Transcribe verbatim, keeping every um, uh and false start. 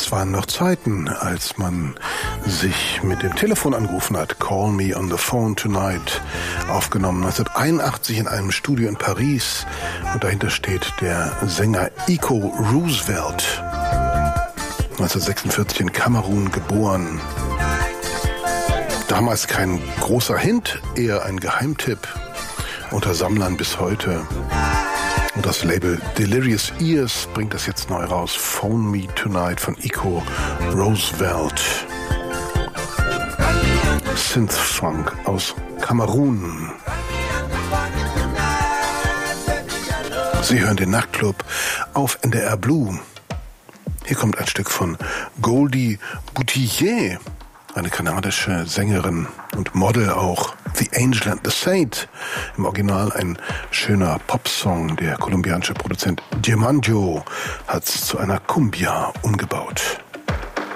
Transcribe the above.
Das waren noch Zeiten, als man sich mit dem Telefon angerufen hat. Call Me on the Phone Tonight, aufgenommen neunzehnhunderteinundachtzig in einem Studio in Paris. Und dahinter steht der Sänger Iko Roosevelt, neunzehnhundertsechsundvierzig in Kamerun geboren. Damals kein großer Hit, eher ein Geheimtipp unter Sammlern bis heute. Und das Label Delirious Ears bringt das jetzt neu raus. Phone Me Tonight von Iko Roosevelt. Synth-Funk aus Kamerun. Sie hören den Nachtclub auf N D R Blue. Hier kommt ein Stück von Goldie Boutillier, eine kanadische Sängerin und Model auch. The Angel and the Saint. Im Original ein schöner Popsong. Der kolumbianische Produzent Diamandjo hat es zu einer Cumbia umgebaut.